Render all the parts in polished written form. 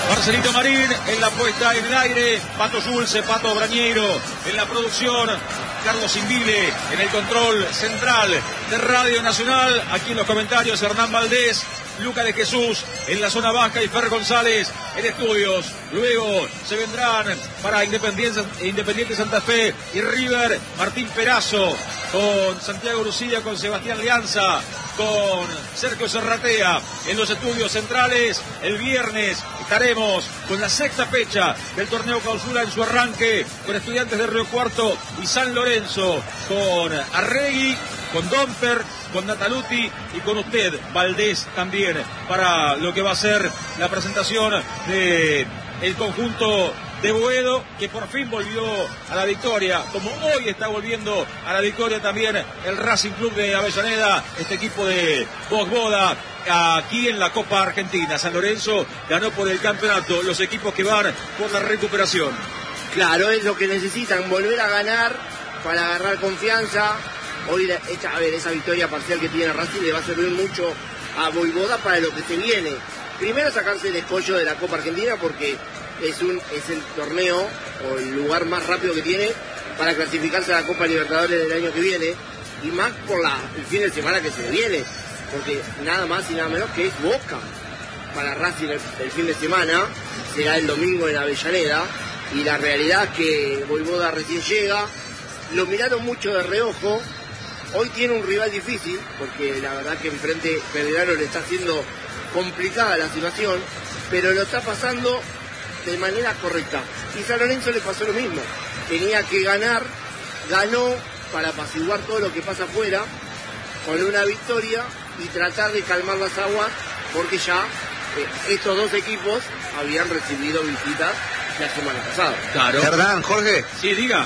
Marcelito Marín en la puesta en el aire, Pato Dulce, Pato Brañeiro en la producción, Carlos Invile en el control central de Radio Nacional, aquí en los comentarios Hernán Valdés, Luca de Jesús en la zona baja y Fer González en estudios. Luego se vendrán para Independiente Santa Fe y River, Martín Perazo con Santiago Lucía, con Sebastián Leanza, con Sergio Serratea en los estudios centrales. El viernes estaremos con la sexta fecha del torneo Clausura en su arranque, con Estudiantes de Río Cuarto y San Lorenzo, con Arregui, con Domper, con Nataluti y con usted, Valdés, también, para lo que va a ser la presentación de el conjunto de Boedo, que por fin volvió a la victoria, como hoy está volviendo a la victoria también el Racing Club de Avellaneda, este equipo de Boda, aquí en la Copa Argentina. San Lorenzo ganó por el campeonato, los equipos que van por la recuperación. Claro, es lo que necesitan, volver a ganar para agarrar confianza. Hoy, esa victoria parcial que tiene Racing le va a servir mucho a Boda para lo que se viene. Primero, sacarse el escollo de la Copa Argentina, porque es el torneo o el lugar más rápido que tiene para clasificarse a la Copa Libertadores del año que viene, y más por el fin de semana que se le viene, porque nada más y nada menos que es Boca. Para Racing el fin de semana será el domingo en Avellaneda, y la realidad es que Boda recién llega, lo miraron mucho de reojo. Hoy tiene un rival difícil, porque la verdad que enfrente Belgrano le está haciendo complicada la situación, pero lo está pasando de manera correcta. Y San Lorenzo le pasó lo mismo. Tenía que ganar, ganó para apaciguar todo lo que pasa afuera, con una victoria y tratar de calmar las aguas, porque ya estos dos equipos habían recibido visitas la semana pasada. Claro. Hernán, Jorge. Sí, diga.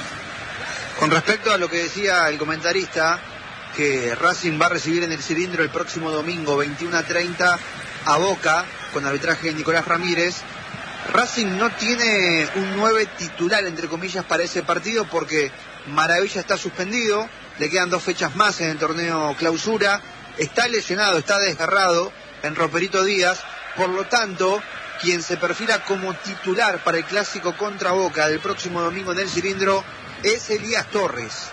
Con respecto a lo que decía el comentarista, que Racing va a recibir en el Cilindro el próximo domingo 21:30 a Boca, con arbitraje de Nicolás Ramírez. Racing no tiene un 9 titular, entre comillas, para ese partido, porque Maravilla está suspendido, le quedan 2 fechas más en el torneo Clausura, está lesionado, está desgarrado en Roperito Díaz, por lo tanto, quien se perfila como titular para el clásico contra Boca del próximo domingo en el Cilindro es Elías Torres.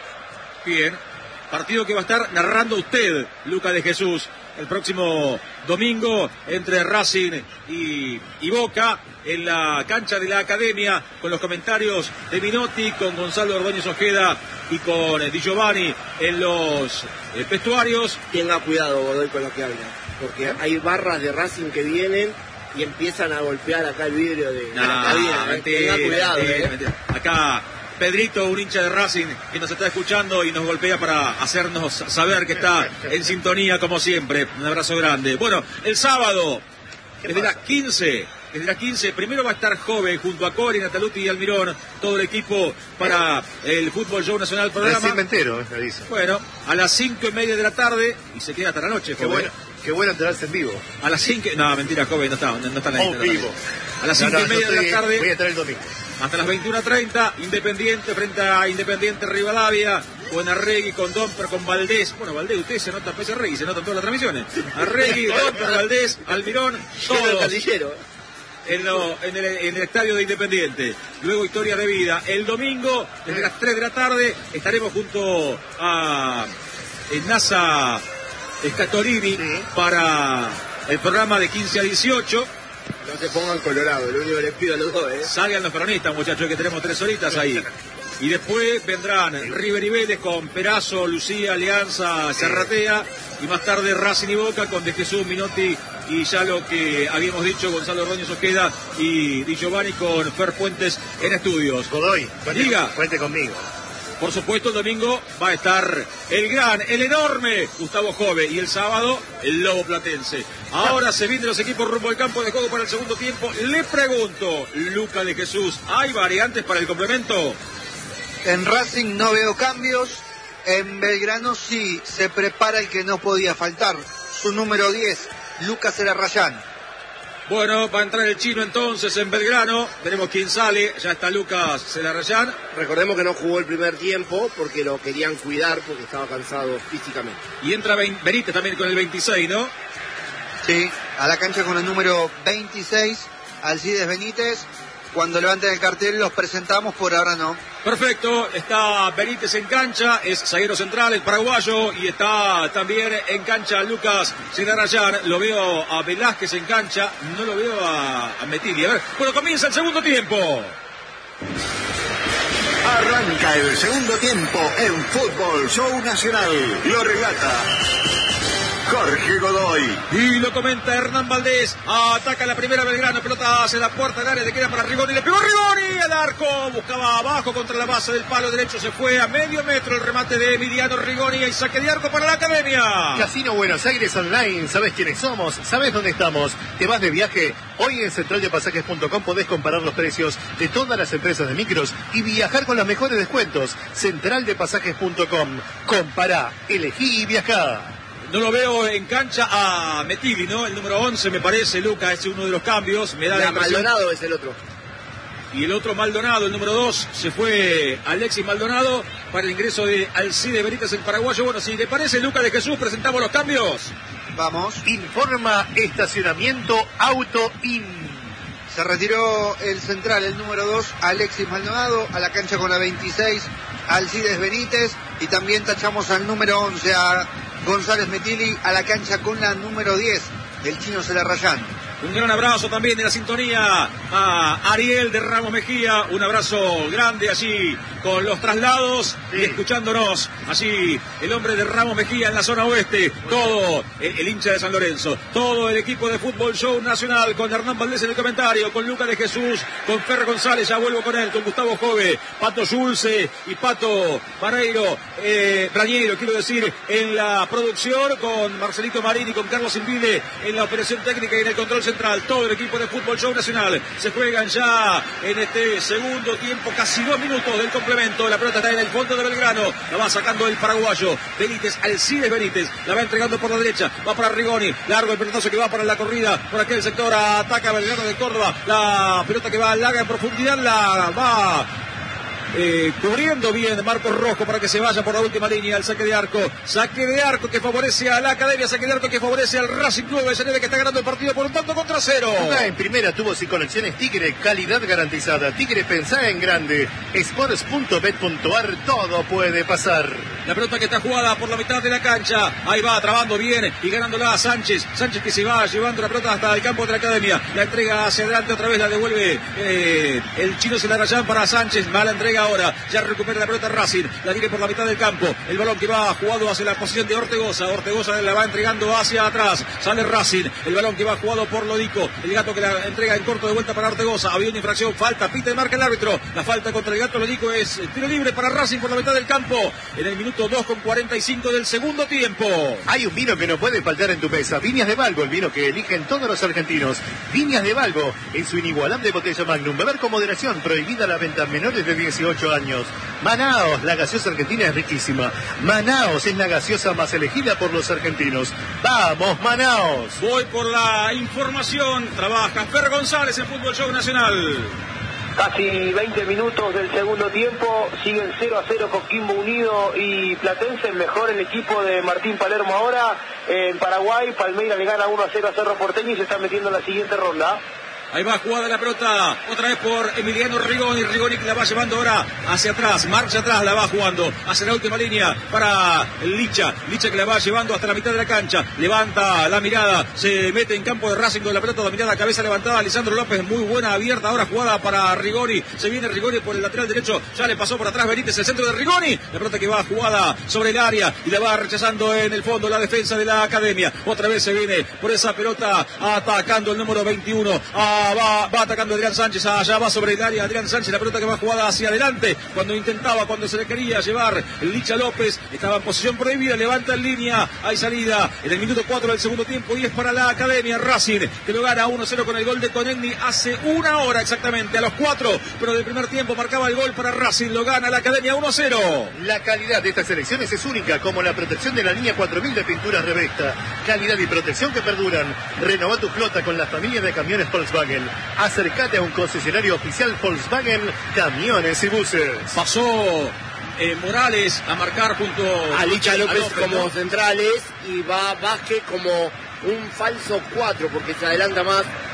Bien, partido que va a estar narrando usted, Luca de Jesús, el próximo domingo entre Racing y Boca, en la cancha de la Academia, con los comentarios de Minotti, con Gonzalo Ordóñez Ojeda y con Di Giovanni en los vestuarios. Tenga cuidado, Godoy, con lo que habla, porque hay barras de Racing que vienen y empiezan a golpear acá el vidrio de la cabina. Tenga cuidado. Mentira. Acá Pedrito, un hincha de Racing que nos está escuchando y nos golpea para hacernos saber que está en sintonía como siempre. Un abrazo grande. Bueno, el sábado, desde las 15, primero va a estar Joven junto a Cori, Nataluti y Almirón, todo el equipo para el Fútbol Show Nacional Programa. Recién me entero, me dice. Bueno, a las 5:30 de la tarde, y se queda hasta la noche, Joven. Qué bueno enterarse en vivo. A las 5, no, mentira, Joven, no está en la vivo. A las 5:30 de la tarde. Voy a estar el domingo. Hasta las 21:30, Independiente frente a Independiente Rivadavia, con Arregui, con Domper, con Valdés. Bueno, Valdés, usted se nota, pese Arregui, se notan todas las transmisiones. Arregui, Domper, Valdés, Almirón, todos en el estadio de Independiente. Luego Historia de Vida. El domingo, desde las 3 de la tarde, estaremos junto a NASA Scatorini para el programa de 15 a 18. No se pongan colorado, lo único que les pido a los dos, Salgan los peronistas, muchachos, que tenemos 3 horitas ahí. Y después vendrán River y Vélez con Perazo, Lucía, Alianza, Serratea. Y más tarde Racing y Boca con De Jesús, Minotti y ya lo que habíamos dicho, Gonzalo Ordóñez Ojeda y Di Giovanni con Fer Fuentes en estudios. Godoy, cuente conmigo. Por supuesto, el domingo va a estar el enorme Gustavo Jove, y el sábado el Lobo Platense. Ahora se vienen los equipos rumbo al campo de juego para el segundo tiempo. Le pregunto, Luca de Jesús, ¿hay variantes para el complemento? En Racing no veo cambios, en Belgrano sí se prepara el que no podía faltar, su número 10, Lucas Elarrayán. Bueno, va a entrar el chino entonces en Belgrano, veremos quién sale, ya está Lucas Celarrayán. Recordemos que no jugó el primer tiempo porque lo querían cuidar porque estaba cansado físicamente. Y entra Benítez también con el 26, ¿no? Sí, a la cancha con el número 26, Alcides Benítez. Cuando levanten el cartel los presentamos, por ahora no. Perfecto, está Benítez en cancha, es zaguero central, el paraguayo, y está también en cancha Lucas Sinarayán. Lo veo a Velázquez en cancha, no lo veo a Metilli. A ver, bueno, comienza el segundo tiempo. Arranca el segundo tiempo en Fútbol Show Nacional. Lo relata Jorge Godoy. Y lo comenta Hernán Valdés. Ataca la primera Belgrano. Pelota hacia la puerta del área. Le queda para Rigoni. Le pegó Rigoni al arco. Buscaba abajo contra la base del palo derecho. Se fue a medio metro el remate de Emiliano Rigoni. Y saque de arco para la Academia. Casino Buenos Aires Online. ¿Sabes quiénes somos? ¿Sabes dónde estamos? ¿Te vas de viaje? Hoy en centraldepasajes.com podés comparar los precios de todas las empresas de micros y viajar con los mejores descuentos. Centraldepasajes.com. Compará, elegí y viajá. No lo veo en cancha a Metilli, ¿no? El número 11 me parece, Lucas, es uno de los cambios. Me da la impresión. Maldonado es el otro. Y el otro Maldonado, el número 2, se fue Alexis Maldonado para el ingreso de Alcides Benítez, el paraguayo. Bueno, si le parece, Lucas de Jesús, presentamos los cambios. Vamos. Informa Estacionamiento Auto In. Se retiró el central, el número 2, Alexis Maldonado, a la cancha con la 26, Alcides Benítez, y también tachamos al número 11, a González Metilli, a la cancha con la número 10, del Chino Sinarayán. Un gran abrazo también de la sintonía a Ariel de Ramos Mejía. Un abrazo grande allí con los traslados y escuchándonos. Allí el hombre de Ramos Mejía en la zona oeste. Todo el hincha de San Lorenzo. Todo el equipo de Fútbol Show Nacional con Hernán Valdés en el comentario. Con Lucas de Jesús. Con Ferro González. Ya vuelvo con él. Con Gustavo Jove. Pato Schulze y Pato Brañeiro. Quiero decir, en la producción. Con Marcelito Marín y con Carlos Invide en la operación técnica y en el control central. Todo el equipo de Fútbol Show Nacional. Se juegan ya en este segundo tiempo casi 2 minutos del complemento. La pelota está en el fondo de Belgrano. La va sacando el paraguayo Benítez, Alcides Benítez. La va entregando por la derecha. Va para Rigoni. Largo el pelotazo que va para la corrida. Por aquel sector ataca Belgrano de Córdoba. La pelota que va larga en profundidad. La va cubriendo bien Marcos Rojo para que se vaya por la última línea al saque de arco que favorece a la Academia, saque de arco que favorece al Racing Club de Avellaneda, que está ganando el partido por un tanto contra 0. En primera tubos y conexiones Tigre, calidad garantizada. Tigre, pensá en grande. Sports.bet.ar, todo puede pasar. La pelota que está jugada por la mitad de la cancha, ahí va trabando bien y ganándola a Sánchez que se va llevando la pelota hasta el campo de la Academia, la entrega hacia adelante, otra vez la devuelve el Chino Sinarayán para Sánchez, mala entrega ahora, ya recupera la pelota Racing, la tiene por la mitad del campo, el balón que va jugado hacia la posición de Ortegoza la va entregando hacia atrás, sale Racing, el balón que va jugado por Lodico, el Gato que la entrega en corto de vuelta para Ortegoza, había una infracción, falta, pita y marca el árbitro, la falta contra el Gato Lodico es tiro libre para Racing por la mitad del campo, en el minuto 2:45 del segundo tiempo. Hay un vino que no puede faltar en tu mesa, Viñas de Valgo, el vino que eligen todos los argentinos. Viñas de Valgo, en su inigualable botella Magnum, beber con moderación, prohibida la venta a menores de 18 años. Manaos, la gaseosa argentina es riquísima. Manaos es la gaseosa más elegida por los argentinos. ¡Vamos, Manaos! Voy por la información, trabaja Fer González en Fútbol Show Nacional. Casi 20 minutos del segundo tiempo, siguen 0-0 Coquimbo Unido y Platense, mejor el equipo de Martín Palermo ahora. En Paraguay, Palmeiras le gana 1-0 a Cerro Porteño y se está metiendo en la siguiente ronda. Ahí va jugada la pelota, otra vez por Emiliano Rigoni que la va llevando ahora hacia atrás, marcha atrás, la va jugando hacia la última línea para Licha que la va llevando hasta la mitad de la cancha, levanta la mirada, se mete en campo de Racing con la pelota dominada, cabeza levantada, Lisandro López, muy buena abierta, ahora jugada para Rigoni, se viene Rigoni por el lateral derecho, ya le pasó por atrás Benítez, el centro de Rigoni, la pelota que va jugada sobre el área y la va rechazando en el fondo la defensa de la Academia, otra vez se viene por esa pelota atacando el número 21, va atacando Adrián Sánchez, allá va sobre el área Adrián Sánchez, la pelota que va jugada hacia adelante, cuando se le quería llevar el Licha López, estaba en posición prohibida, levanta en línea, hay salida en el minuto 4 del segundo tiempo y es para la Academia Racing, que lo gana 1-0 con el gol de Conegni hace una hora exactamente, a los 4, pero del primer tiempo marcaba el gol para Racing, lo gana la Academia 1-0. La calidad de estas selecciones es única, como la protección de la línea 4000 de pinturas Revesta, calidad y protección que perduran. Renova tu flota con la familia de camiones Volkswagen. Acércate a un concesionario oficial Volkswagen, camiones y buses. Pasó Morales a marcar junto a Licha López como ¿no? centrales y va Vázquez como un falso 4 porque se adelanta más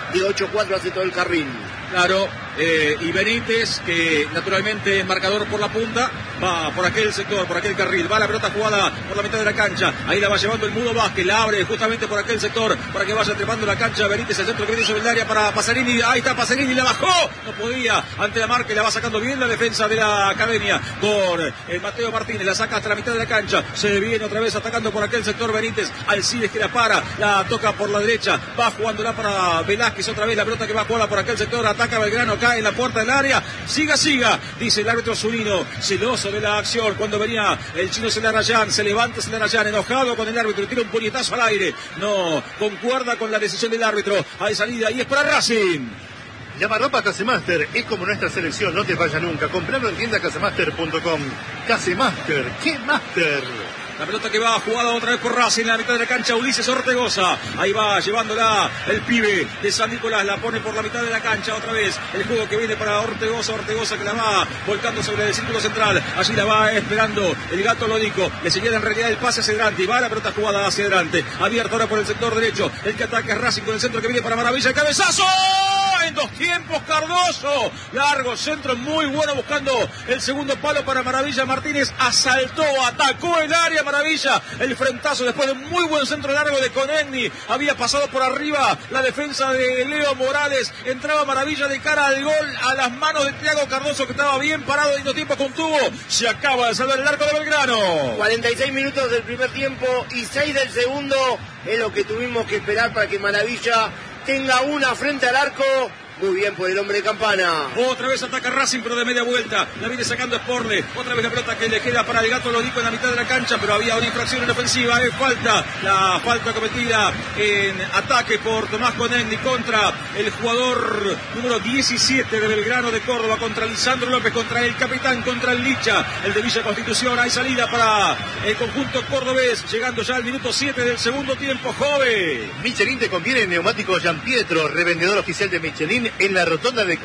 de 8-4 hace todo el carril. Claro, y Benítez, que naturalmente es marcador por la punta, va por aquel sector, por aquel carril, va la pelota jugada por la mitad de la cancha, ahí la va llevando el Mudo Vázquez, la abre justamente por aquel sector, para que vaya trepando la cancha, Benítez, el centro que viene sobre el área para Pasarini, ahí está Pasarini, la bajó, no podía, ante la marca, y la va sacando bien la defensa de la Academia, con Mateo Martínez, la saca hasta la mitad de la cancha, se viene otra vez atacando por aquel sector Benítez, Alcides que la para, la toca por la derecha, va jugándola para Velázquez, otra vez la pelota que va a jugarla por aquel sector, ataca Belgrano, cae en la puerta del área, siga, dice el árbitro Zunino, celoso de la acción, cuando venía el chino Celarayán, se levanta Celarayán, enojado con el árbitro, tira un puñetazo al aire, no concuerda con la decisión del árbitro, hay salida y es para Racing. Lavarropa Casemaster es como nuestra selección, no te vaya nunca, comprarlo en tiendacasemaster.com. Casemaster, ¿qué master? La pelota que va jugada otra vez por Racing en la mitad de la cancha, Ulises Ortegoza. Ahí va llevándola el pibe de San Nicolás, la pone por la mitad de la cancha otra vez. El juego que viene para Ortegoza que la va volcando sobre el círculo central. Allí la va esperando el Gato Lodico. Le señala en realidad el pase hacia adelante y va la pelota jugada hacia adelante. Abierta ahora por el sector derecho. El que ataca es Racing con el centro que viene para Maravilla. El cabezazo en 2 tiempos, Cardoso. Largo centro muy bueno buscando el segundo palo para Maravilla. Martínez asaltó, atacó el área. Maravilla, el frentazo después de un muy buen centro largo de Conegni, había pasado por arriba la defensa de Leo Morales, entraba Maravilla de cara al gol, a las manos de Thiago Cardoso que estaba bien parado y 2 tiempos contuvo, se acaba de salvar el arco de Belgrano. 46 minutos del primer tiempo y 6 del segundo, es lo que tuvimos que esperar para que Maravilla tenga una frente al arco. Muy bien por el hombre de Campana. Otra vez ataca Racing, pero de media vuelta. La viene sacando Sporle. Otra vez la pelota que le queda para el Gato Lodico en la mitad de la cancha, pero había una infracción en ofensiva. Falta. La falta cometida en ataque por Tomás Conegni contra el jugador número 17 de Belgrano de Córdoba, contra Lisandro López, contra el capitán, contra el Licha, el de Villa Constitución. Hay salida para el conjunto cordobés, llegando ya al minuto 7 del segundo tiempo. Joven. Michelin te conviene en neumáticos Giampietro, revendedor oficial de Michelin en la rotonda de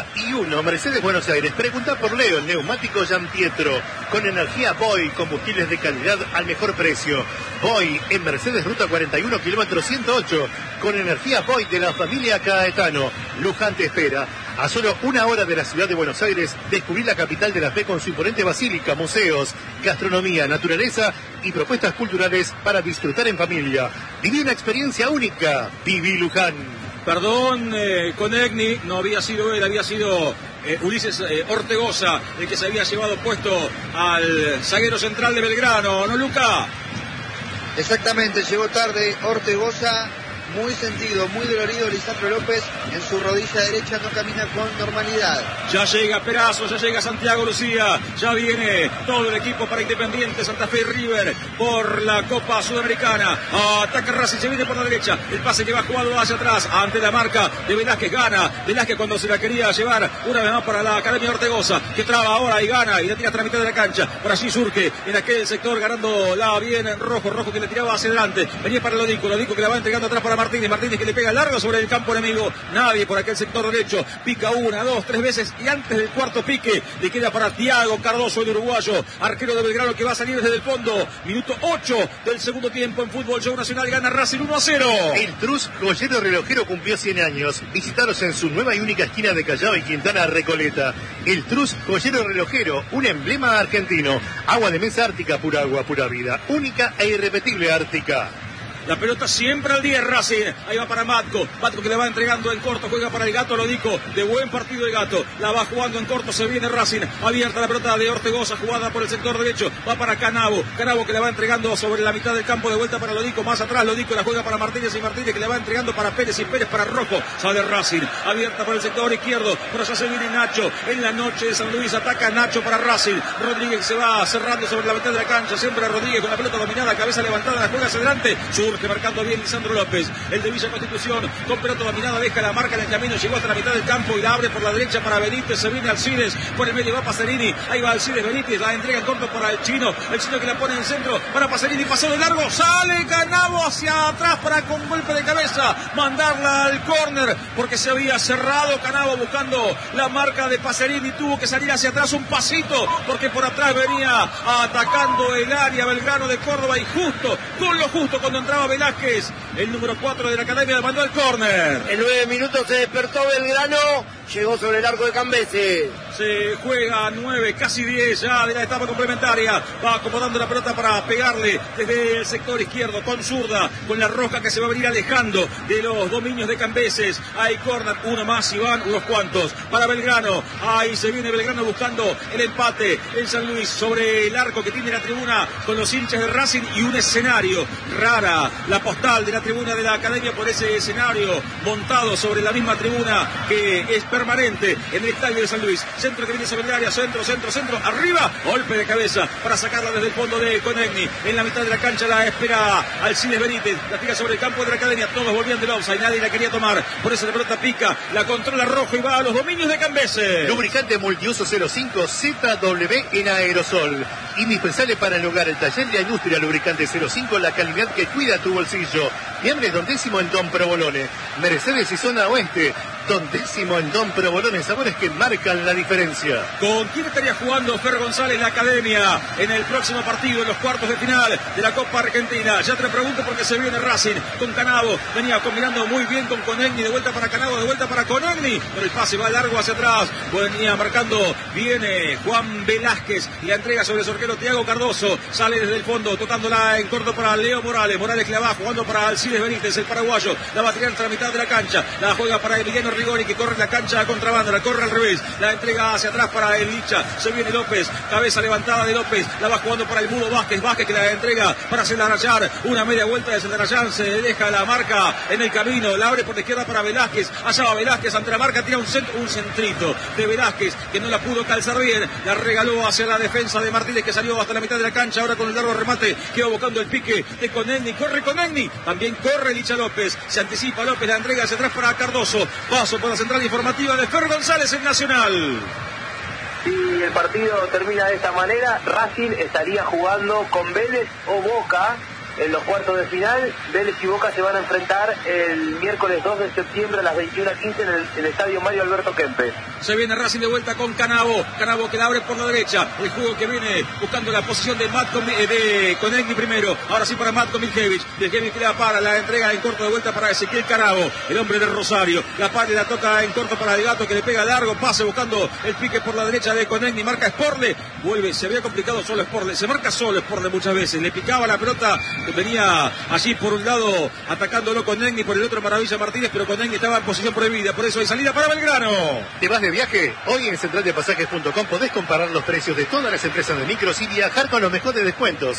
41, Mercedes, Buenos Aires. Pregunta por Leo, neumático Giampietro, con energía Boy, combustibles de calidad al mejor precio. Boy, en Mercedes, ruta 41, kilómetro 108, con energía Boy de la familia Caetano. Luján te espera. A solo 1 hora de la ciudad de Buenos Aires, descubrí la capital de la fe con su imponente basílica, museos, gastronomía, naturaleza y propuestas culturales para disfrutar en familia. Viví una experiencia única. Viví Luján. Perdón, Conegni, no había sido él, había sido Ulises Ortegoza, el que se había llevado puesto al zaguero central de Belgrano, ¿no, Luca? Exactamente, llegó tarde Ortegoza, muy sentido, muy dolorido. Lisandro López en su rodilla derecha no camina con normalidad. Ya llega Perazo, ya llega Santiago Lucía, ya viene todo el equipo para Independiente, Santa Fe y River por la Copa Sudamericana. Ataca Racing, se viene por la derecha, el pase que va jugado hacia atrás, ante la marca de Velázquez, gana Velázquez cuando se la quería llevar una vez más para la Academia Ortegoza, que traba ahora y gana y la tira hasta la mitad de la cancha. Por allí surge en aquel sector ganando la bien Rojo que le tiraba hacia adelante, venía para Lodico que la va entregando atrás para Martínez que le pega largo sobre el campo enemigo, nadie por aquel sector derecho, pica 1, 2, 3 veces y antes del cuarto pique le queda para Thiago Cardoso, el uruguayo, arquero de Belgrano, que va a salir desde el fondo. Minuto 8 del segundo tiempo en Fútbol Show Nacional, gana Racing 1-0. El Trus Joyero Relojero cumplió 100 años. Visitaros en su nueva y única esquina de Callao y Quintana Recoleta. El Trus Joyero Relojero, un emblema argentino. Agua de mesa Ártica, pura agua, pura vida. Única e irrepetible Ártica. La pelota siempre al 10 Racing. Ahí va para Matco que le va entregando en corto. Juega para el Gato Lodico. De buen partido el Gato. La va jugando en corto. Se viene Racing. Abierta la pelota de Ortegoza. Jugada por el sector derecho. Va para Canavo que le va entregando sobre la mitad del campo. De vuelta para Lodico. Más atrás Lodico la juega para Martínez. Y Martínez que le va entregando para Pérez. Y Pérez para Rojo. Sale Racing. Abierta por el sector izquierdo. Por allá se viene Nacho. En la noche de San Luis. Ataca Nacho para Racing. Rodríguez se va cerrando sobre la mitad de la cancha. Siempre Rodríguez con la pelota dominada. Cabeza levantada. La juega hacia adelante. Surge marcando bien Lisandro López, el de Villa Constitución, con pelota dominada, deja la marca en el camino, llegó hasta la mitad del campo y la abre por la derecha para Benítez, se viene Alcides, por el medio va Pasarini, ahí va Alcides, Benítez, la entrega en corto para el chino que la pone en el centro, para Pasarini, pasó de largo, sale Canavo hacia atrás para con golpe de cabeza, mandarla al córner, porque se había cerrado Canavo buscando la marca de Pasarini, tuvo que salir hacia atrás un pasito, porque por atrás venía atacando el área Belgrano de Córdoba y justo, con lo justo cuando entraba estaba Velázquez, el número 4 de la academia, mandó el córner. En 9 minutos se despertó Belgrano, llegó sobre el arco de Cambeses. Se juega 9, casi 10 ya de la etapa complementaria. Va acomodando la pelota para pegarle desde el sector izquierdo con zurda, con la roja que se va a venir alejando de los dominios de Cambeses. Hay córner, uno más y van unos cuantos para Belgrano. Ahí se viene Belgrano buscando el empate en San Luis sobre el arco que tiene la tribuna con los hinchas de Racing y un escenario rara, la postal de la tribuna de la academia por ese escenario montado sobre la misma tribuna que es permanente en el estadio de San Luis. Centro que viene sobre el área, centro, arriba, golpe de cabeza para sacarla desde el fondo de Conegni. En la mitad de la cancha la espera Alcides Benítez, la tira sobre el campo de la academia, todos volvían del offside, nadie la quería tomar, por eso la pelota pica, la controla Rojo y va a los dominios de Cambeses. Lubricante multiuso 05 ZW en aerosol, indispensable para el hogar, el taller de la industria lubricante 05, la calidad que cuida tu bolsillo. Miembros Don Décimo en Don Provolone, Mercedes y zona oeste, Don Décimo en Don Provolone, sabores que marcan la diferencia. ¿Con quién estaría jugando Fer González la academia en el próximo partido, en los cuartos de final de la Copa Argentina? Ya te lo pregunto porque se viene Racing con Canavo, venía combinando muy bien con Conegni, de vuelta para Canavo, de vuelta para Conegni, pero el pase va largo hacia atrás, venía marcando, viene Juan Velázquez, la entrega sobre su arquero Thiago Cardoso, sale desde el fondo, tocándola en corto para Leo Morales, Morales que la va jugando para Alcides Benítez, el paraguayo, la va a tirar hasta la mitad de la cancha, la juega para Emiliano Rigoni que corre la cancha a contrabanda, la corre al revés, la entrega hacia atrás para el Licha, se viene López, cabeza levantada de López, la va jugando para el Mudo Vázquez, Vázquez que la entrega para Celdarayán, una media vuelta de Celdarayán, se deja la marca en el camino, la abre por la izquierda para Velázquez, allá va Velázquez ante la marca, tira un centrito de Velázquez que no la pudo calzar bien, la regaló hacia la defensa de Martínez que salió hasta la mitad de la cancha, ahora con el largo remate, quedó buscando el pique de Conegni, corre Conegni, también corre Licha López, se anticipa López, la entrega hacia atrás para Cardoso, paso por la central informativa de Fer González en Nacional. Si el partido termina de esta manera, Racing estaría jugando con Vélez o Boca en los cuartos de final. Vélez y Boca se van a enfrentar el miércoles 2 de septiembre a las 21:15 en el estadio Mario Alberto Kempes. Se viene Racing de vuelta con Canavo, Canavo que la abre por la derecha, el juego que viene buscando la posición de Conegni primero, ahora sí para Matko Miljevic, que la para, la entrega en corto de vuelta para Ezequiel Canavo, el hombre de Rosario, la para y la toca en corto para el Gato que le pega largo, pase buscando el pique por la derecha de Conegni, marca Sporle, vuelve, se había complicado solo Sporle, se marca solo Sporle muchas veces, le picaba la pelota, venía allí por un lado atacándolo Conegni, por el otro Maravilla Martínez, pero Conegni estaba en posición prohibida, por eso hay salida para Belgrano. ¿Te vas de viaje? Hoy en centraldepasajes.com podés comparar los precios de todas las empresas de micros y viajar con los mejores descuentos.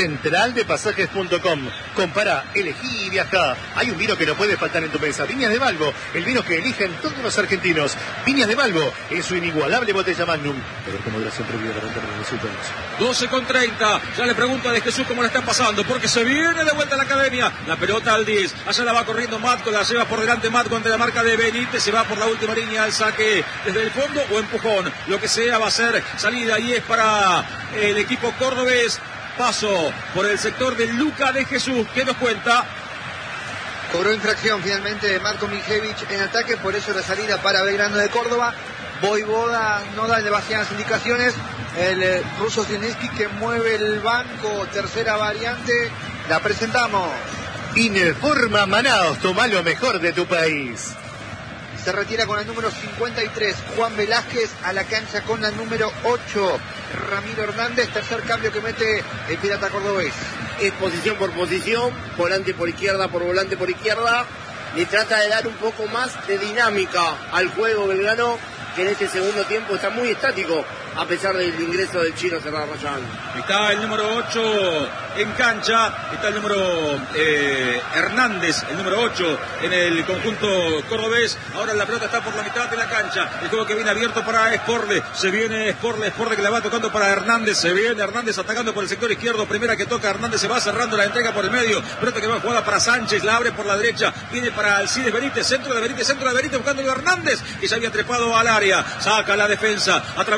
Centraldepasajes.com. Compará, elegí y viajá. Hay un vino que no puede faltar en tu mesa. Viñas de Valgo, el vino que eligen todos los argentinos. Viñas de Valgo, en su inigualable botella Magnum. Pero con moderación prohibida para entrar en resultados. 12:30. Ya le pregunto a De Jesús cómo la están pasando, porque se viene de vuelta a la academia. La pelota al 10. Allá la va corriendo Matko, la lleva por delante Matko ante la marca de Benítez. Se va por la última línea al saque desde el fondo o empujón. Lo que sea va a ser salida y es para el equipo cordobés. Paso por el sector de Luca De Jesús, que nos cuenta. Cobró infracción finalmente de Matko Miljevic en ataque, por eso la salida para Belgrano de Córdoba. Voivoda no da demasiadas indicaciones. El ruso Zielinski que mueve el banco, tercera variante, la presentamos. Ineforma Manaos, toma lo mejor de tu país. Se retira con el número 53 Juan Velázquez, a la cancha con la número 8 Ramiro Hernández, tercer cambio que mete el pirata cordobés. Es posición por posición, volante por izquierda por volante por izquierda, le trata de dar un poco más de dinámica al juego Belgrano, que en este segundo tiempo está muy estático a pesar del ingreso del chino Celdarayán. Está el número 8 en cancha, está el número Hernández, el número 8 en el conjunto cordobés. Ahora la pelota está por la mitad de la cancha, el juego que viene abierto para Sporle, se viene Sporle que la va tocando para Hernández, se viene Hernández atacando por el sector izquierdo, primera que toca Hernández, se va cerrando la entrega por el medio, pelota que va jugada para Sánchez, la abre por la derecha, viene para Alcides Benítez, centro de Benítez buscando a Hernández, que ya había trepado al área, saca la defensa a través de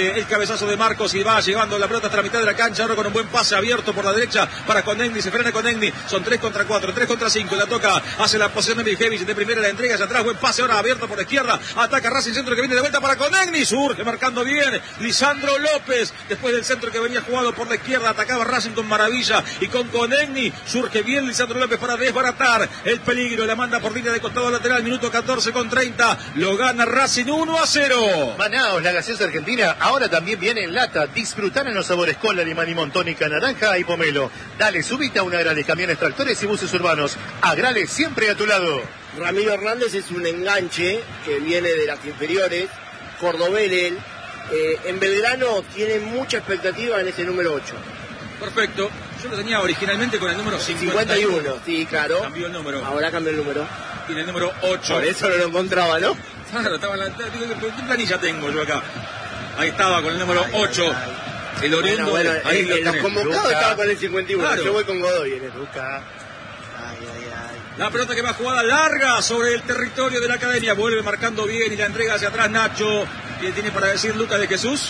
el cabezazo de Marcos y va llevando la pelota hasta la mitad de la cancha, ahora con un buen pase abierto por la derecha para Conegni, se frena Conegni, son 3 contra 4, 3 contra 5, la toca, hace la posición de Miljevic, de primera la entrega hacia atrás, buen pase ahora abierto por la izquierda, ataca Racing, centro que viene de vuelta para Conegni, surge marcando bien Lisandro López, después del centro que venía jugado por la izquierda, atacaba Racing con maravilla y con Conegni, surge bien Lisandro López para desbaratar el peligro, la manda por línea de costado lateral, minuto 14 con 30, lo gana Racing 1-0. Manaos, la gaseosa argentina, ahora también viene en lata. Disfrutar en los sabores cola, limón y tónica, naranja y pomelo. Dale, subite a una Agrales, camiones, tractores y buses urbanos. Agrales siempre a tu lado. Ramiro Hernández es un enganche que viene de las inferiores, cordobés él. En Belgrano tiene mucha expectativa en ese número 8. Perfecto, yo lo tenía originalmente con el número 51. Sí, claro. Cambió el número. Ahora cambió el número. Tiene el número 8. Por eso no lo encontraba, ¿no? Claro, estaba en la... ¿Qué planilla tengo yo acá? Ahí estaba con el número 8. El Oriendo. Bueno, ahí en los convocados Luca. estaba con el 51. Claro. Yo voy con Godoy en eso. Luca. La pelota que va jugada larga sobre el territorio de la academia. Vuelve marcando bien y la entrega hacia atrás Nacho. ¿Qué tiene para decir Lucas de Jesús?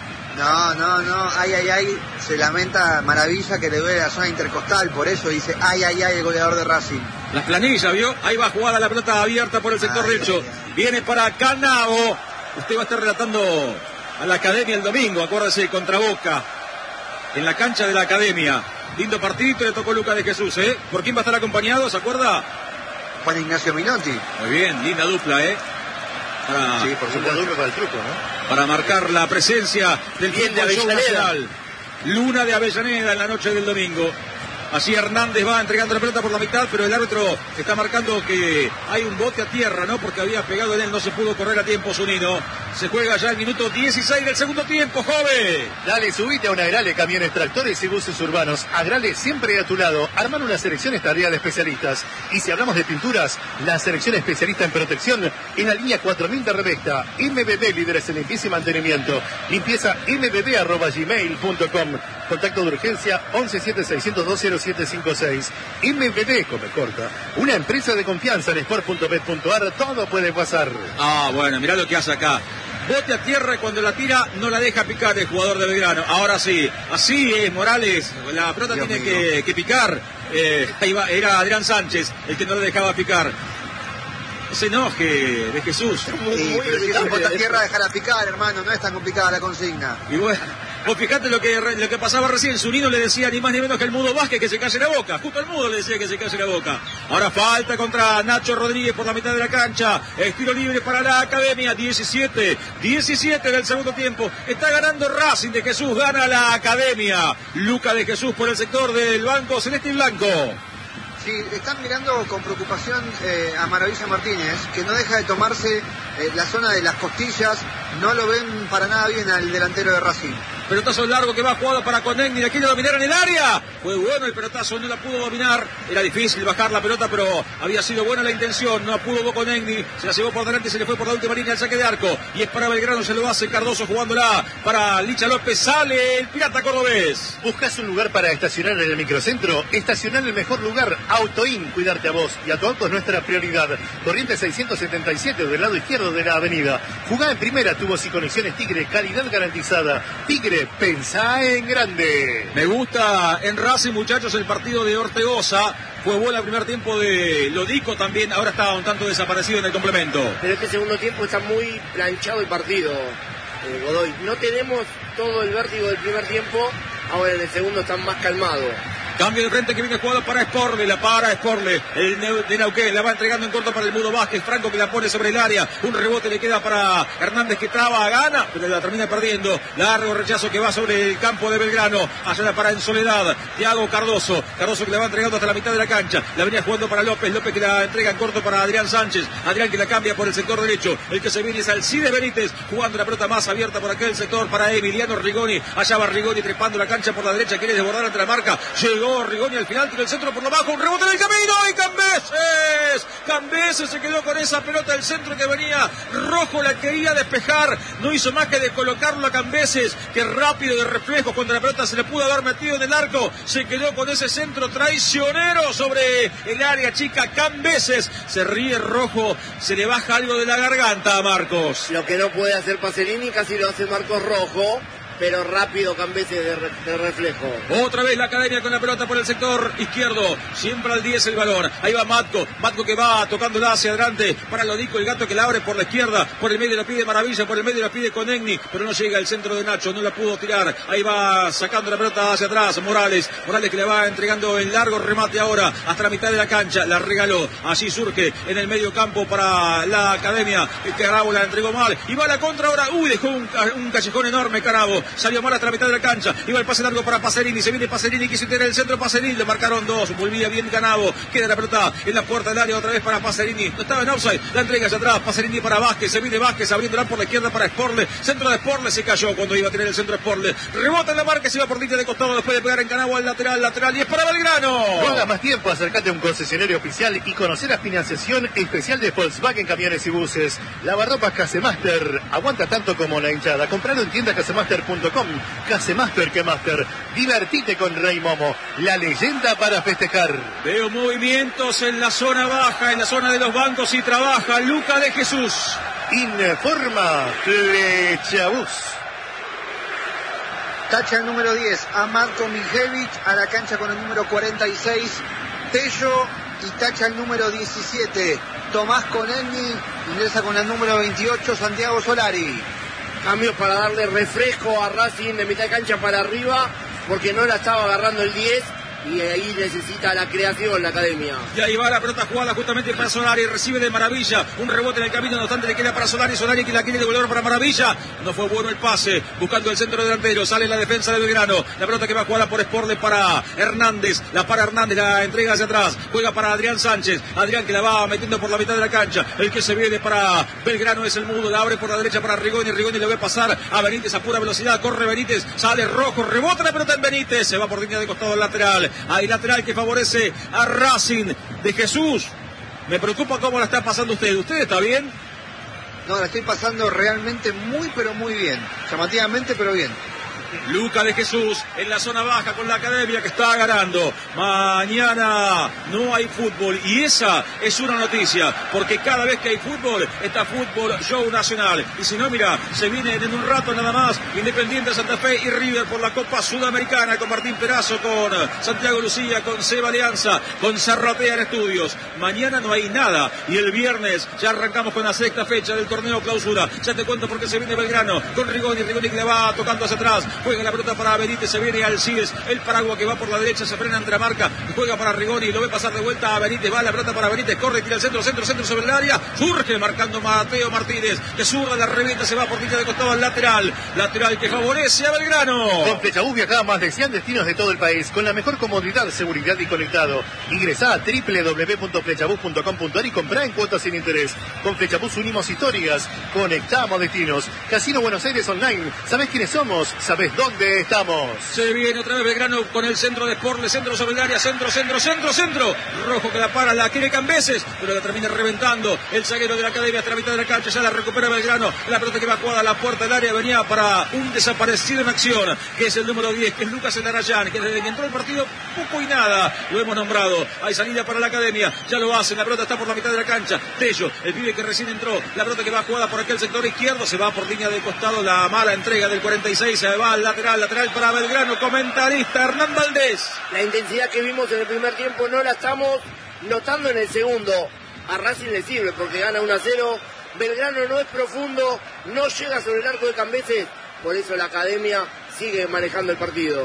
No, ay, se lamenta Maravilla que le duele la zona intercostal, por eso dice ay, el goleador de Racing. Las planillas, ¿vio? Ahí va jugada la pelota abierta por el sector derecho. Viene para Canavo. Usted va a estar relatando a la academia el domingo, acuérdese, contra Boca, en la cancha de la academia. Lindo partidito, le tocó Lucas de Jesús, ¿eh? ¿Por quién va a estar acompañado, se acuerda? Juan Ignacio Minotti. Muy bien, linda dupla, ¿eh? Sí, por supuesto, para el truco, ¿no? Para marcar la presencia del Bien de fútbol show Avellaneda. nacional. Luna de Avellaneda en la noche del domingo. Así Hernández va entregando la pelota por la mitad, pero el árbitro está marcando que hay un bote a tierra, ¿no? Porque había pegado en él, no se pudo correr a tiempo Zunino. Se juega ya el minuto 16 del segundo tiempo, joven. Dale, subite a una Agrales, camiones, tractores y buses urbanos. Agrales siempre a tu lado. Armar una selección es tarea de especialistas. Y si hablamos de pinturas, la selección especialista en protección en la línea 4000 de Revesta. MBB, líderes en limpieza y mantenimiento. Limpieza mbb@gmail.com. Contacto de urgencia 1176020756. MBB, come corta. Una empresa de confianza en sport.bet.ar. Todo puede pasar. Ah, bueno, mirá lo que hace acá. Bote a tierra y cuando la tira no la deja picar el jugador de Belgrano. Ahora sí, así es Morales. La pelota Dios tiene mío. que picar. Ahí va, era Adrián Sánchez el que no la dejaba picar. No se enoje de Jesús. Sí, pero si es un bota tierra, dejarla picar, hermano, no es tan complicada la consigna. Y bueno, vos fijate lo que pasaba recién. Zunino le decía ni más ni menos que al Mudo Vázquez que se calle la boca. Justo al Mudo le decía que se calle la boca. Ahora falta contra Nacho Rodríguez por la mitad de la cancha. Estilo libre para la academia. 17 del segundo tiempo. Está ganando Racing de Jesús. Gana la academia. Luca de Jesús por el sector del banco celeste y blanco. Sí, están mirando con preocupación a Maravilla Martínez, que no deja de tomarse la zona de las costillas. No lo ven para nada bien al delantero de Racing. Pelotazo largo que va jugado para Conegni, la quiere dominar en el área. Fue bueno el pelotazo, no la pudo dominar. Era difícil bajar la pelota, pero había sido buena la intención. No pudo Conegni, se la llevó por delante y se le fue por la última línea el saque de arco. Y es para Belgrano, se lo hace Cardoso jugándola para Licha López. Sale el pirata cordobés. ¿Buscas un lugar para estacionar en el microcentro? Estacionar el mejor lugar. Autoin, cuidarte a vos y a tu auto es nuestra prioridad. Corriente 677 del lado izquierdo de la avenida. Jugá en primera, tubos y conexiones Tigre, calidad garantizada. Tigre, pensá en grande. Me gusta en Racing, muchachos, el partido de Ortegoza. Fue bueno el primer tiempo de Lodico también. Ahora está un tanto desaparecido en el complemento. Pero este segundo tiempo está muy planchado el partido, Godoy. No tenemos todo el vértigo del primer tiempo. Ahora en el segundo están más calmados. Cambio de frente que viene jugado para Sporle, la para Sporle, el de Neuquén, la va entregando en corto para el Mudo Vázquez, Franco que la pone sobre el área, un rebote le queda para Hernández que traba, gana, pero la termina perdiendo, largo rechazo que va sobre el campo de Belgrano, allá la para en soledad, Thiago Cardoso que la va entregando hasta la mitad de la cancha, la venía jugando para López que la entrega en corto para Adrián Sánchez, Adrián que la cambia por el sector derecho, el que se viene es Alcides Benítez, jugando la pelota más abierta por aquel sector para Emiliano Rigoni, allá va Rigoni trepando la cancha por la derecha, quiere desbordar ante la marca, llegó Llegó Rigoni al final, tiró el centro por lo bajo, un rebote en el camino y Cambeses se quedó con esa pelota del centro que venía. Rojo la quería despejar, no hizo más que de colocarlo a Cambeses, que rápido de reflejos cuando la pelota se le pudo haber metido en el arco. Se quedó con ese centro traicionero sobre el área chica. Cambeses se ríe Rojo, se le baja algo de la garganta a Marcos. Lo que no puede hacer Pacerini casi lo hace Marcos Rojo, pero rápido Cambeses de reflejo. Otra vez la Academia con la pelota por el sector izquierdo, siempre al 10 el balón. Ahí va Matko que va tocándola hacia adelante para Lodico, el gato que la abre por la izquierda, por el medio la pide Maravilla, por el medio la pide Conegni, pero no llega el centro de Nacho, no la pudo tirar. Ahí va sacando la pelota hacia atrás Morales que le va entregando el largo remate ahora hasta la mitad de la cancha, la regaló. Allí surge en el medio campo para la Academia, Carabo la entregó mal y va la contra ahora. Dejó un callejón enorme Carabo. Salió mal hasta la mitad de la cancha. Iba el pase largo para Pacerini. Se viene Pacerini. Quiso tener el centro. Pacerini. Le marcaron dos. Volvía bien Canabo. Queda la pelota en la puerta del área. Otra vez para Pacerini. No estaba en offside. La entrega hacia atrás. Pacerini para Vázquez. Se viene Vázquez abriéndola por la izquierda para Sporle. Centro de Sporle. Se cayó cuando iba a tener el centro de Sporle. Rebota en la marca. Se iba por línea de costado. Después de pegar en Canabo al lateral. Y es para Belgrano. No hagas más tiempo. Acércate a un concesionario oficial y conocer la financiación especial de Volkswagen Camiones y Buses. Lavarropas Casemaster. Aguanta tanto como la hinchada. Compralo en tiendacasemaster.com. Casemaster que Master. Divertite con Rey Momo, la leyenda para festejar. Veo movimientos en la zona baja, en la zona de los bancos y trabaja Luca de Jesús. Informa Flechabús. Tacha el número 10, Amatko Mijevich, a la cancha con el número 46, Tello, y tacha el número 17, Tomás Conegni, ingresa con el número 28, Santiago Solari. Cambios para darle refresco a Racing de mitad de cancha para arriba, porque no la estaba agarrando el 10 y ahí necesita la creación la Academia. Y ahí va la pelota jugada justamente para Solari, recibe de Maravilla, un rebote en el camino, no obstante le queda para Solari que la quiere devolver para Maravilla, no fue bueno el pase, buscando el centro delantero, sale la defensa de Belgrano, la pelota que va jugada por Sporle para Hernández, la entrega hacia atrás, juega para Adrián Sánchez, Adrián que la va metiendo por la mitad de la cancha, el que se viene para Belgrano es el Mudo, la abre por la derecha para Rigoni le ve pasar a Benítez a pura velocidad, corre Benítez, sale Rojo, rebota la pelota en Benítez, se va por línea de costado al lateral. Hay lateral que favorece a Racing de Jesús. Me preocupa cómo la está pasando usted. ¿Usted está bien? No, la estoy pasando realmente muy, pero muy bien. Llamativamente, pero bien. Luca de Jesús en la zona baja con la Academia que está ganando. Mañana no hay fútbol y esa es una noticia, porque cada vez que hay fútbol está Fútbol Show Nacional. Y si no, mira, se vienen en un rato nada más Independiente Santa Fe y River por la Copa Sudamericana con Martín Perazo, con Santiago Lucía, con Seba Alianza, con Zarratea en estudios. Mañana no hay nada y el viernes ya arrancamos con la sexta fecha del torneo clausura. Ya te cuento por qué se viene Belgrano con Rigoni que le va tocando hacia atrás. Juega la pelota para Benítez, se viene Alcides, el Paragua que va por la derecha, se frena entre la marca, juega para Rigoni, lo ve pasar de vuelta a Benítez, va la pelota para Benítez, corre, tira el centro sobre el área, surge marcando Mateo Martínez, que zurda, la revienta, se va por línea de costado al lateral que favorece a Belgrano. Con Flechabús viaja a más de 100 destinos de todo el país, con la mejor comodidad, seguridad y conectado. Ingresá a www.flechabús.com.ar y comprá en cuotas sin interés. Con Flechabús unimos historias, conectamos destinos. Casino Buenos Aires Online, ¿sabés quiénes somos? ¿Sabés dónde estamos? Se viene otra vez Belgrano con el centro de Sporle, centro sobre el área, centro. Rojo que la para, la quiere Cambeses, pero la termina reventando el zaguero de la Academia hasta la mitad de la cancha, ya la recupera Belgrano. La pelota que va jugada a la puerta del área venía para un desaparecido en acción, que es el número 10, que es Lucas Enarayán, que desde que entró el partido poco y nada lo hemos nombrado. Hay salida para la Academia, ya lo hacen, la pelota está por la mitad de la cancha. Tello, el pibe que recién entró, la pelota que va jugada por aquel sector izquierdo, se va por línea de costado, la mala entrega del 46, se va al lateral para Belgrano, comentarista Hernán Valdés. La intensidad que vimos en el primer tiempo no la estamos notando en el segundo. A Racing le sirve porque gana 1-0. Belgrano no es profundo, no llega sobre el arco de Cambeses, por eso la Academia sigue manejando el partido.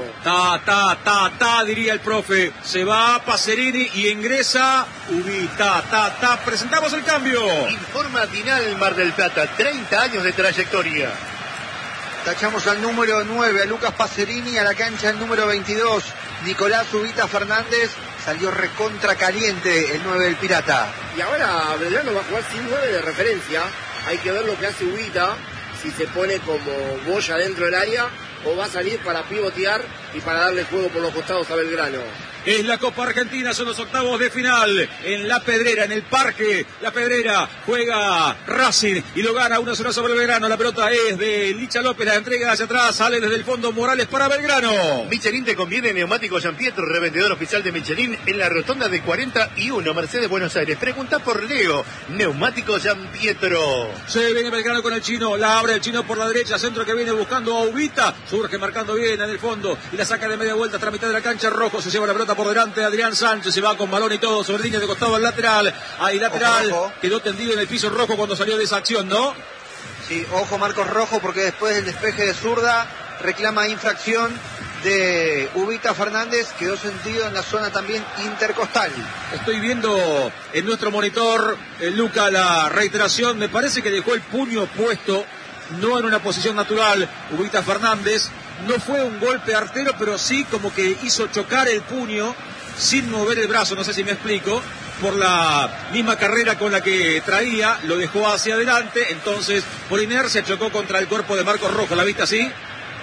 Diría el profe. Se va Pacerini y ingresa Ubita. Presentamos el cambio. Informa Dinal Mar del Plata, 30 años de trayectoria. Tachamos al número 9, a Lucas Pacerini, a la cancha el número 22, Nicolás Ubita Fernández, salió recontra caliente el 9 del Pirata. Y ahora Belgrano va a jugar sin 9 de referencia, hay que ver lo que hace Ubita, si se pone como boya dentro del área o va a salir para pivotear y para darle juego por los costados a Belgrano. Es la Copa Argentina, son los octavos de final. En La Pedrera, en el Parque La Pedrera, juega Racing y lo gana 1-0 sobre Belgrano. La pelota es de Licha López, la entrega hacia atrás, sale desde el fondo Morales para Belgrano. Michelin te conviene Neumático Giampietro, revendedor oficial de Michelin en la rotonda de 41, Mercedes, Buenos Aires. Pregunta por Leo, Neumático Giampietro. Se viene Belgrano con el chino, la abre el chino por la derecha, centro que viene buscando a Ubita, surge marcando bien en el fondo y la saca de media vuelta tras mitad de la cancha. Rojo se lleva la pelota por delante, Adrián Sánchez se va con balón y todo sobre línea de costado al lateral. Ahí lateral, ojo. Quedó tendido en el piso Rojo cuando salió de esa acción, ¿no? Sí, ojo Marcos Rojo, porque después del despeje de zurda reclama infracción de Ubita Fernández, quedó sentido en la zona también intercostal. Estoy viendo en nuestro monitor, Luca, la reiteración. Me parece que dejó el puño puesto, no en una posición natural, Ubita Fernández. No fue un golpe artero, pero sí como que hizo chocar el puño sin mover el brazo, no sé si me explico, por la misma carrera con la que traía, lo dejó hacia adelante, entonces por inercia chocó contra el cuerpo de Marcos Rojo. ¿La viste así?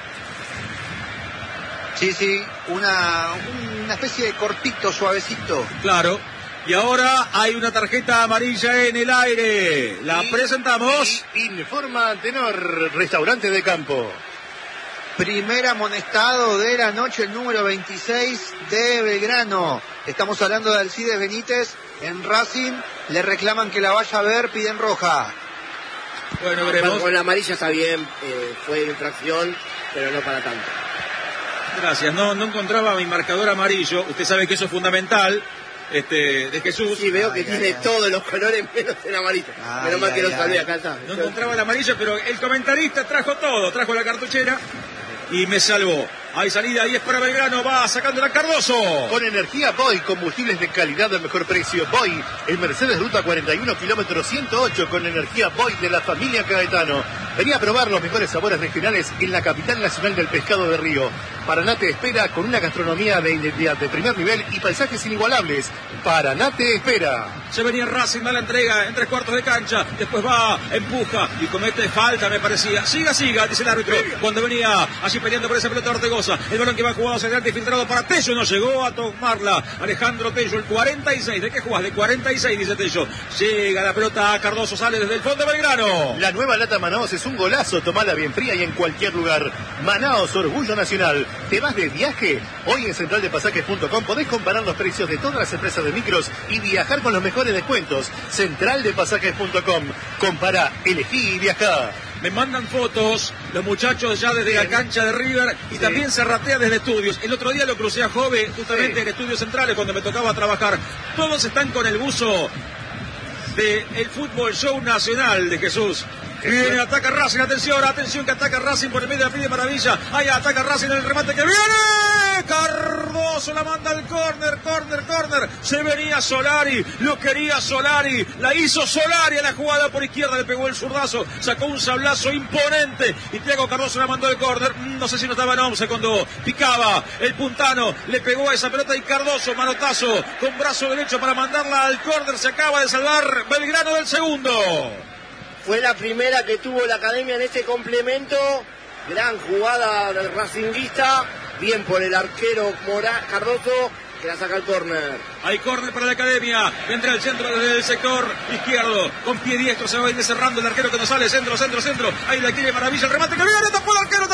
Sí, una especie de cortito, suavecito. Claro. Y ahora hay una tarjeta amarilla en el aire. La presentamos. Informa Tenor, restaurante de campo. Primer amonestado de la noche, el número 26 de Belgrano. Estamos hablando de Alcides Benítez en Racing. Le reclaman que la vaya a ver, piden roja. Bueno, veremos. Con la amarilla está bien, fue infracción, pero no para tanto. Gracias, no encontraba mi marcador amarillo. Usted sabe que eso es fundamental. De Jesús. Sí, veo que tiene todos los colores menos el amarillo. Menos mal que lo salvé acá. No encontraba el amarillo, pero el comentarista trajo todo, trajo la cartuchera y me salvó. Hay salida y es para Belgrano, va sacando la Cardoso. Con energía Boy, combustibles de calidad al mejor precio. Boy, el Mercedes Ruta 41, kilómetro 108, con energía Boy de la familia Caetano. Venía a probar los mejores sabores regionales en la capital nacional del pescado de río. Paraná te espera con una gastronomía de identidad de primer nivel y paisajes inigualables. Paraná te espera. Se venía Racing, da la entrega en 3/4 de cancha, después va, empuja y comete falta, me parecía. Siga, dice el árbitro. Cuando venía allí peleando por esa pelota Ortegoza. El balón que va jugado hacia adelante, filtrado para Tello, no llegó a tomarla Alejandro Tello, el 46. ¿De qué jugás? De 46, dice Tello. Llega la pelota a Cardoso, sale desde el fondo de Belgrano. La nueva lata Manaos es un golazo, tomala bien fría y en cualquier lugar. Manaos, orgullo nacional. ¿Te vas de viaje? Hoy en centraldepasajes.com podés comparar los precios de todas las empresas de micros y viajar con los mejores descuentos. Centraldepasajes.com. Compara, elegí y viajá. Me mandan fotos los muchachos ya desde la cancha de River y también se ratea desde estudios. El otro día lo crucé a Jove justamente en Estudios Centrales cuando me tocaba trabajar. Todos están con el buzo del Fútbol Show Nacional de Jesús. Viene, ataca Racing, atención que ataca Racing por el medio de la Pide Maravilla. Ahí ataca Racing en el remate que viene. Cardoso la manda al córner. Se venía Solari, lo quería Solari, la hizo Solari a la jugada por izquierda, le pegó el zurdazo, sacó un sablazo imponente y Thiago Cardoso la mandó al córner. No sé si no estaba en 11 cuando picaba el puntano, le pegó a esa pelota y Cardoso, manotazo con brazo derecho para mandarla al córner. Se acaba de salvar Belgrano del segundo. Fue la primera que tuvo la academia en este complemento. Gran jugada del racinguista. Bien por el arquero Cardoso, que la saca al córner. Hay córner para la academia. Entra el centro desde el sector izquierdo. Con pie diestro se va a ir cerrando el arquero que no sale. Centro. Ahí la quiere Maravilla. El remate que viene. Tapó el arquero.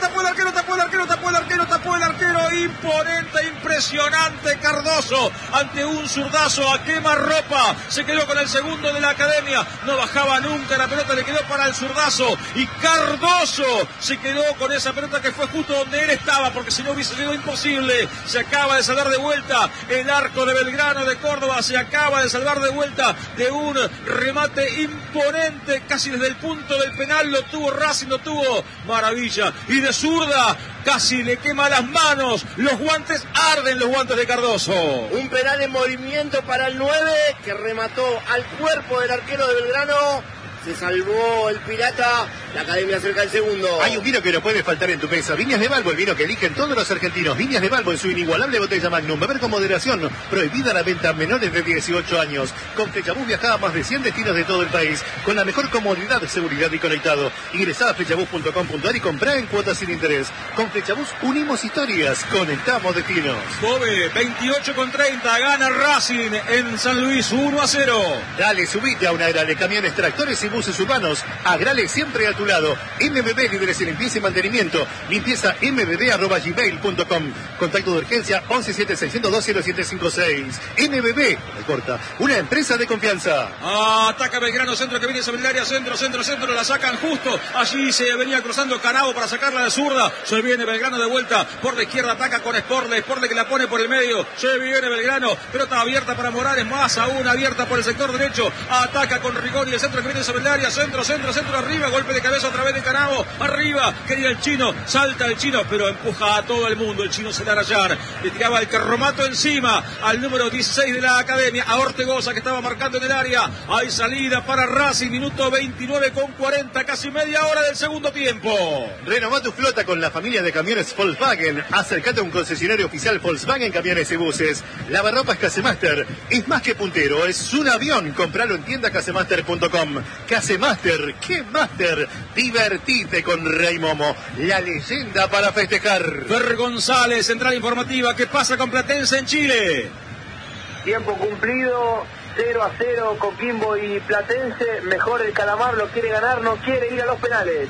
Imponente, impresionante Cardoso. Ante un zurdazo a quemarropa. Se quedó con el segundo de la academia. No bajaba nunca. La pelota le quedó para el zurdazo. Y Cardoso se quedó con esa pelota que fue justo donde él estaba. Porque si no hubiese sido imposible. Se acaba de salvar de vuelta el arco de Belgrano de Córdoba, se acaba de salvar de vuelta de un remate imponente, casi desde el punto del penal, lo tuvo Racing, lo tuvo Maravilla, y de zurda casi le quema las manos, los guantes arden, los guantes de Cardoso. Un penal en movimiento para el 9, que remató al cuerpo del arquero de Belgrano. se salvó el Pirata, la Academia cerca del segundo. Hay un vino que no puede faltar en tu mesa. Viñas de Balbo, el vino que eligen todos los argentinos. Viñas de Balbo en su inigualable botella Magnum. Beber con moderación. Prohibida la venta a menores de 18 años. Con Flechabús viajaba a más de 100 destinos de todo el país. Con la mejor comodidad, seguridad y conectado. Ingresá a flechabús.com.ar y comprá en cuotas sin interés. Con Flechabús unimos historias. Conectamos destinos. Kobe, 28,30. Gana Racing en San Luis 1-0. Dale, subite a una era de camiones, tractores y buses urbanos. Agrale siempre a tu lado. MBB, líderes en limpieza y mantenimiento. Limpieza mbb@gmail.com. Contacto de urgencia 1176020756. MBB, corta, una empresa de confianza. Ataca Belgrano, centro que viene sobre el área, centro, la sacan justo. Allí se venía cruzando Canavo para sacarla de zurda. Se viene Belgrano de vuelta por la izquierda, ataca con Sporle que la pone por el medio. Se viene Belgrano, pelota abierta para Morales, más aún abierta por el sector derecho. Ataca con Rigoni, el centro que viene sobre el área, centro, arriba, golpe de cabeza otra vez de Canavo, arriba, quería el chino, salta el chino, pero empuja a todo el mundo, el chino Celarayán, le tiraba el carromato encima al número 16 de la Academia, a Ortegoza que estaba marcando en el área. Hay salida para Racing, minuto 29,40, casi media hora del segundo tiempo. Renová tu flota con la familia de camiones Volkswagen. Acércate a un concesionario oficial Volkswagen Camiones y Buses. Lavarropas Casemaster es más que puntero, es un avión. Compralo en tiendacasemaster.com. Casemaster, ¿qué Master? Divertite con Rey Momo, la leyenda para festejar. Fer González, central informativa, ¿qué pasa con Platense en Chile? Tiempo cumplido, 0-0 Coquimbo y Platense. Mejor el Calamar, lo quiere ganar, no quiere ir a los penales.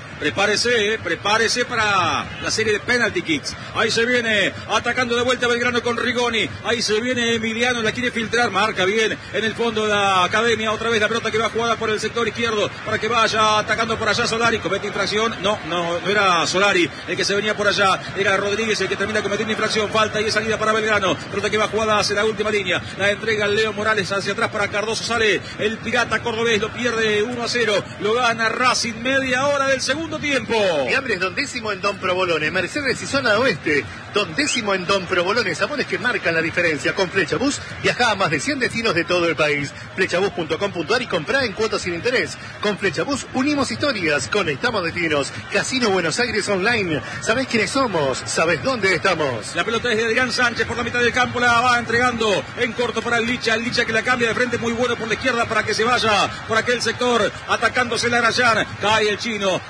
Prepárese para la serie de penalty kicks. Ahí se viene atacando de vuelta Belgrano con Rigoni. Ahí se viene Emiliano, la quiere filtrar, marca bien en el fondo de la Academia. Otra vez la pelota que va jugada por el sector izquierdo para que vaya atacando por allá Solari. Comete infracción. No era Solari el que se venía por allá. Era Rodríguez el que termina cometiendo infracción. Falta y es salida para Belgrano. Pelota que va jugada hacia la última línea. La entrega Leo Morales hacia atrás para Cardoso, sale el Pirata cordobés, lo pierde 1-0, lo gana Racing, media hora del segundo tiempo. Fiambres Don Décimo en Don Provolone, Mercedes y Zona Oeste, Don Décimo en Don Provolone, sabores que marcan la diferencia. Con Flechabús viaja a más de 100 destinos de todo el país. Flechabús.com.ar y comprá en cuotas sin interés. Con Flechabús unimos historias, conectamos destinos. Casino Buenos Aires Online, ¿sabés quiénes somos? ¿Sabés dónde estamos? La pelota es de Adrián Sánchez por la mitad del campo, la va entregando en corto para el Licha que la cambia de frente, muy bueno por la izquierda para que se vaya por aquel sector, atacándose la Arayán, cae el chino,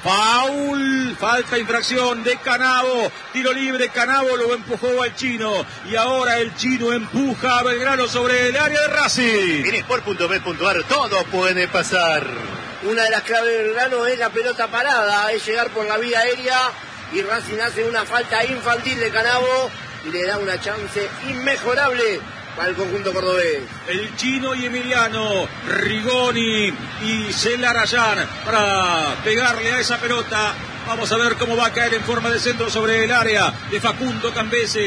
foul, falta, infracción de Canavo, tiro libre, Canavo lo empujó al chino y ahora el chino empuja a Belgrano sobre el área de Racing. En sport.bet.ar todo puede pasar. Una de las claves de Belgrano es la pelota parada, es llegar por la vía aérea y Racing hace una falta infantil de Canavo y le da una chance inmejorable para el conjunto cordobés. El chino y Emiliano, Rigoni y Celarayán para pegarle a esa pelota. Vamos a ver cómo va a caer en forma de centro sobre el área de Facundo Cambeses.